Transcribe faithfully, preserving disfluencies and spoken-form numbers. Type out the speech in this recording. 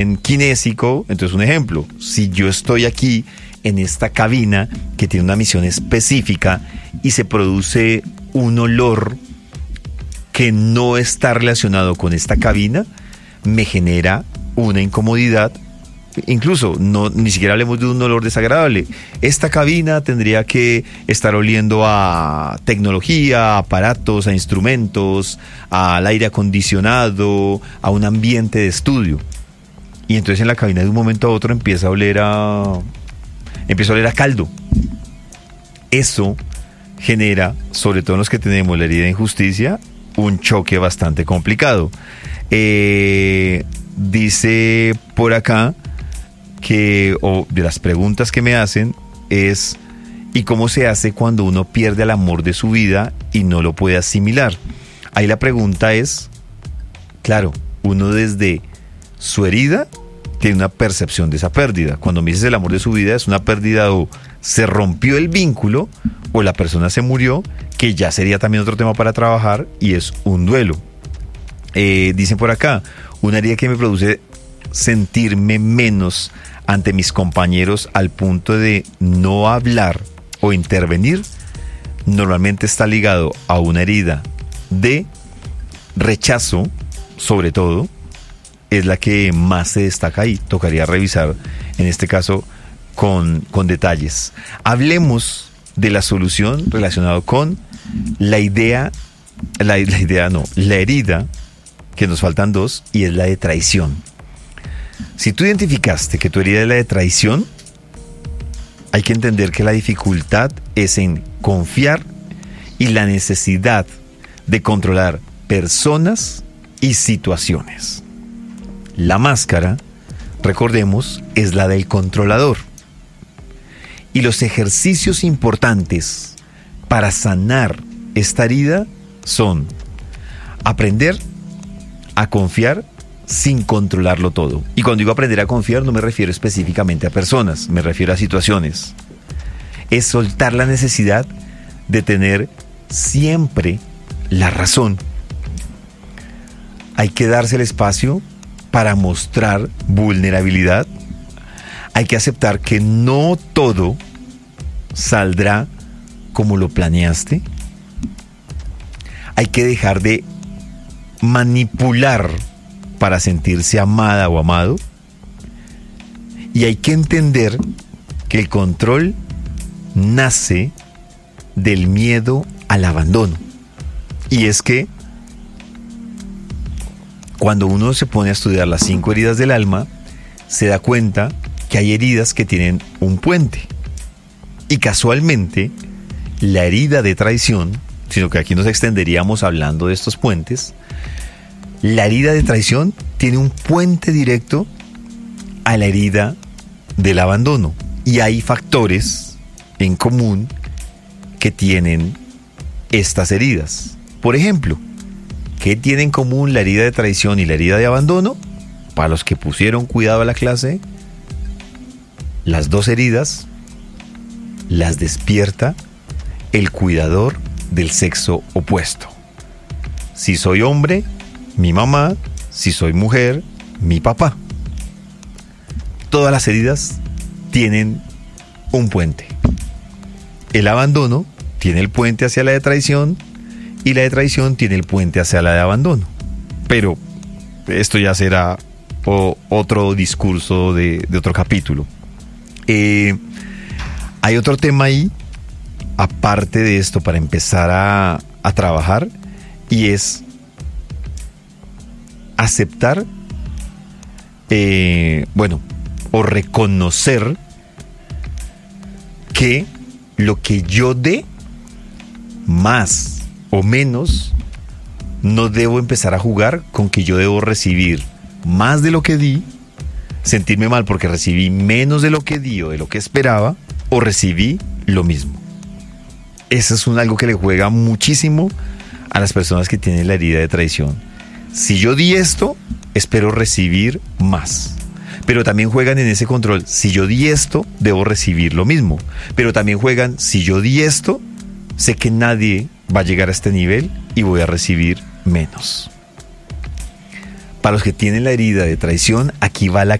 orden kinésico. Entonces, un ejemplo, si yo estoy aquí en esta cabina que tiene una misión específica y se produce un olor que no está relacionado con esta cabina, me genera una incomodidad. Incluso, no, ni siquiera hablemos de un olor desagradable. Esta cabina tendría que estar oliendo a tecnología, a aparatos, a instrumentos, al aire acondicionado, a un ambiente de estudio. Y entonces en la cabina de un momento a otro empieza a oler a... empieza a oler a caldo. Eso genera, sobre todo en los que tenemos la herida de injusticia, un choque bastante complicado. Eh, dice por acá que, o de las preguntas que me hacen es, ¿y cómo se hace cuando uno pierde el amor de su vida y no lo puede asimilar? Ahí la pregunta es, claro, uno desde su herida tiene una percepción de esa pérdida. Cuando me dices el amor de su vida, es una pérdida o se rompió el vínculo o la persona se murió, que ya sería también otro tema para trabajar, y es un duelo. Eh, dicen por acá, una herida que me produce sentirme menos ante mis compañeros al punto de no hablar o intervenir, normalmente está ligado a una herida de rechazo, sobre todo, es la que más se destaca y tocaría revisar, en este caso, con, con detalles. Hablemos de la solución relacionado con la idea, la, la idea no, la herida, que nos faltan dos, y es la de traición. Si tú identificaste que tu herida es la de traición, hay que entender que la dificultad es en confiar y la necesidad de controlar personas y situaciones. La máscara, recordemos, es la del controlador. Y los ejercicios importantes para sanar esta herida son aprender a confiar sin controlarlo todo. Y cuando digo aprender a confiar, no me refiero específicamente a personas, me refiero a situaciones. Es soltar la necesidad de tener siempre la razón. Hay que darse el espacio para mostrar vulnerabilidad. Hay que aceptar que no todo saldrá como lo planeaste. Hay que dejar de manipular para sentirse amada o amado. Y hay que entender que el control nace del miedo al abandono. Y es que cuando uno se pone a estudiar las cinco heridas del alma, se da cuenta que hay heridas que tienen un puente. Y casualmente, la herida de traición, sino que aquí nos extenderíamos hablando de estos puentes, la herida de traición tiene un puente directo a la herida del abandono. Y hay factores en común que tienen estas heridas. Por ejemplo, ¿qué tiene en común la herida de traición y la herida de abandono? Para los que pusieron cuidado a la clase, las dos heridas las despierta el cuidador del sexo opuesto. Si soy hombre, mi mamá; si soy mujer, mi papá. Todas las heridas tienen un puente. El abandono tiene el puente hacia la de traición y la de traición tiene el puente hacia la de abandono. Pero esto ya será o, otro discurso de, de otro capítulo. Eh, hay otro tema ahí, aparte de esto, para empezar a, a trabajar, y es aceptar, eh, bueno, o reconocer que lo que yo dé, más o menos, no debo empezar a jugar con que yo debo recibir más de lo que di, sentirme mal porque recibí menos de lo que di o de lo que esperaba, o recibí lo mismo. Eso es un, algo que le juega muchísimo a las personas que tienen la herida de traición. Si yo di esto, espero recibir más. Pero también juegan en ese control. Si yo di esto, debo recibir lo mismo. Pero también juegan, si yo di esto, sé que nadie va a llegar a este nivel y voy a recibir menos. Para los que tienen la herida de traición, aquí va la